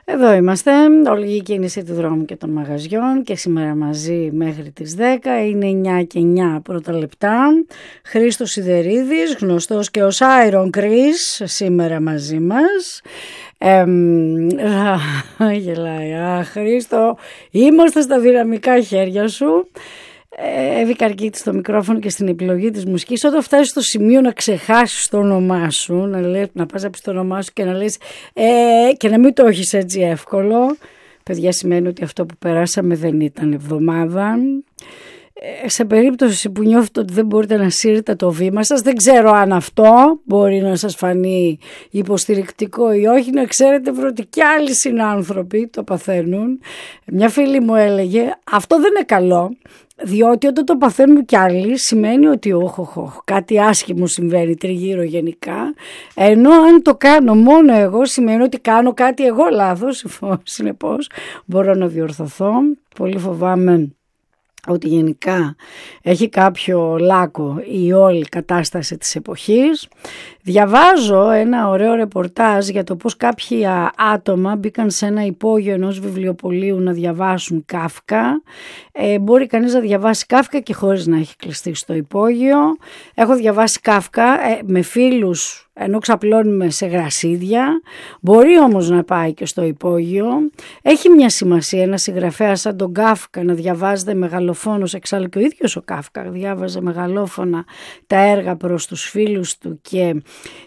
Εδώ είμαστε, όλη η κίνηση του δρόμου και των μαγαζιών και σήμερα μαζί μέχρι τις 10, είναι 9 και 9 πρώτα λεπτά. Χρήστος Σιδερίδης, γνωστός και ως Iron Chris, σήμερα μαζί μας. Γελάει, Χρήστο, είμαστε στα δυναμικά χέρια σου. Εύη Καρκίτη στο μικρόφωνο και στην επιλογή της μουσικής. Όταν φτάσεις στο σημείο να ξεχάσεις το όνομά σου, να πας από το όνομά σου και να λες και να μην το έχεις έτσι εύκολο, παιδιά, σημαίνει ότι αυτό που περάσαμε δεν ήταν εβδομάδα. Σε περίπτωση που νιώθετε ότι δεν μπορείτε να σύρετε το βήμα σας, δεν ξέρω αν αυτό μπορεί να σας φανεί υποστηρικτικό ή όχι, να ξέρετε ότι και άλλοι συνάνθρωποι το παθαίνουν. Μια φίλη μου έλεγε, αυτό δεν είναι καλό, διότι όταν το παθαίνουν κι άλλοι σημαίνει ότι κάτι άσχημο συμβαίνει τριγύρω γενικά, ενώ αν το κάνω μόνο εγώ σημαίνει ότι κάνω κάτι εγώ λάθος, συνεπώς μπορώ να διορθωθώ. Πολύ φοβάμαι ότι γενικά έχει κάποιο λάκκο η όλη κατάσταση της εποχής. Διαβάζω ένα ωραίο ρεπορτάζ για το πώς κάποια άτομα μπήκαν σε ένα υπόγειο ενός βιβλιοπωλείου να διαβάσουν Κάφκα. Μπορεί κανείς να διαβάσει Κάφκα και χωρίς να έχει κλειστεί στο υπόγειο. Έχω διαβάσει Κάφκα με φίλους ενώ ξαπλώνουμε σε γρασίδια. Μπορεί όμως να πάει και στο υπόγειο. Έχει μια σημασία ένα συγγραφέα σαν τον Κάφκα να διαβάζεται μεγαλοφόνος, εξάλλου και ο ίδιος ο Κάφκα διάβαζε μεγαλόφωνα τα έργα προς τους φίλους του και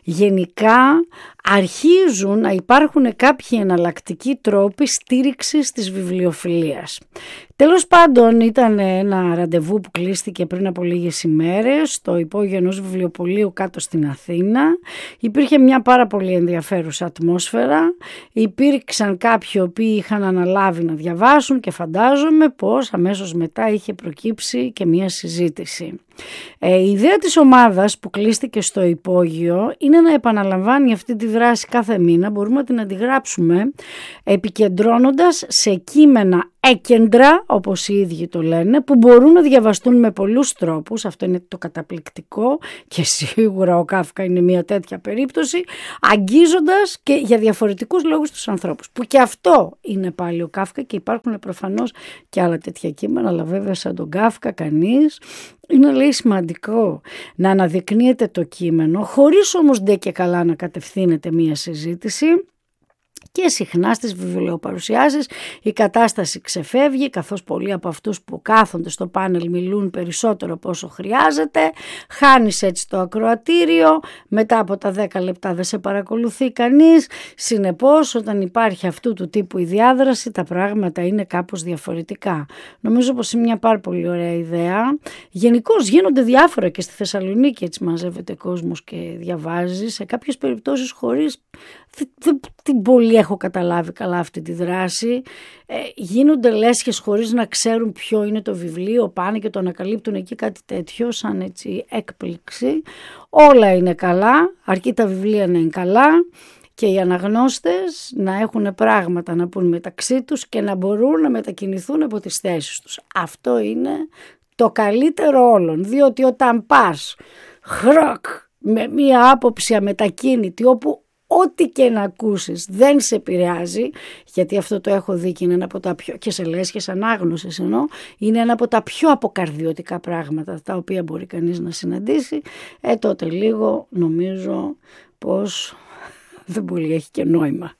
γενικά αρχίζουν να υπάρχουν κάποιοι εναλλακτικοί τρόποι στήριξης της βιβλιοφιλίας. Τέλος πάντων, ήταν ένα ραντεβού που κλείστηκε πριν από λίγες ημέρες στο υπόγειο ενός βιβλιοπωλείου κάτω στην Αθήνα. Υπήρχε μια πάρα πολύ ενδιαφέρουσα ατμόσφαιρα. Υπήρξαν κάποιοι οποίοι είχαν αναλάβει να διαβάσουν και φαντάζομαι πως αμέσως μετά είχε προκύψει και μια συζήτηση. Η ιδέα της ομάδας που κλείστηκε στο υπόγειο είναι να επαναλαμβάνει αυτή τη δράση κάθε μήνα. Μπορούμε να την αντιγράψουμε επικεντρώνοντας σε κείμενα έκεντρα, όπως οι ίδιοι το λένε, που μπορούν να διαβαστούν με πολλούς τρόπους. Αυτό είναι το καταπληκτικό και σίγουρα ο Κάφκα είναι μια τέτοια περίπτωση, αγγίζοντας και για διαφορετικούς λόγους τους ανθρώπους. Που και αυτό είναι πάλι ο Κάφκα και υπάρχουν προφανώς και άλλα τέτοια κείμενα, αλλά βέβαια σαν τον Κάφκα κανείς. Είναι λέει σημαντικό να αναδεικνύεται το κείμενο, χωρίς όμως ντε και καλά να κατευθύνεται μία συζήτηση. Και συχνά στις βιβλιοπαρουσιάσεις η κατάσταση ξεφεύγει, καθώς πολλοί από αυτούς που κάθονται στο πάνελ μιλούν περισσότερο από όσο χρειάζεται. Χάνεις έτσι το ακροατήριο, μετά από τα 10 λεπτά δεν σε παρακολουθεί κανείς. Συνεπώς, όταν υπάρχει αυτού του τύπου η διάδραση, τα πράγματα είναι κάπως διαφορετικά. Νομίζω πως είναι μια πάρα πολύ ωραία ιδέα. Γενικώς γίνονται διάφορα και στη Θεσσαλονίκη, έτσι μαζεύεται κόσμος και διαβάζει. Σε κάποιες περιπτώσεις χωρίς δεν πολύ έχω καταλάβει καλά αυτή τη δράση. Γίνονται λέσχες χωρίς να ξέρουν ποιο είναι το βιβλίο, πάνε και το ανακαλύπτουν εκεί κάτι τέτοιο σαν έτσι έκπληξη. Όλα είναι καλά, αρκεί τα βιβλία να είναι καλά και οι αναγνώστες να έχουν πράγματα να πούν μεταξύ τους και να μπορούν να μετακινηθούν από τις θέσεις τους. Αυτό είναι το καλύτερο όλων, διότι όταν πας με μία άποψη αμετακίνητη όπου ό,τι και να ακούσεις δεν σε επηρεάζει, γιατί αυτό το έχω δει και είναι ένα από τα πιο, και σε λέσχες ανάγνωσης εννοώ, είναι ένα από τα πιο αποκαρδιωτικά πράγματα τα οποία μπορεί κανείς να συναντήσει, τότε λίγο νομίζω πως δεν πολύ έχει και νόημα